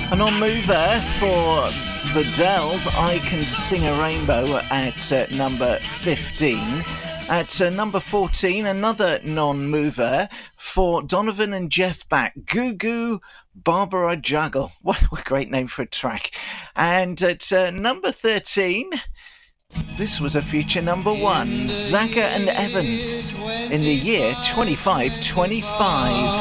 And on mover for the Dells, I Can Sing a Rainbow at number 15. At number 14, another non-mover for Donovan and Jeff Back, Goo Goo Barbara Juggle. What a great name for a track. And at number 13, this was a future number 1, Zaga and Evans, in the year 2525.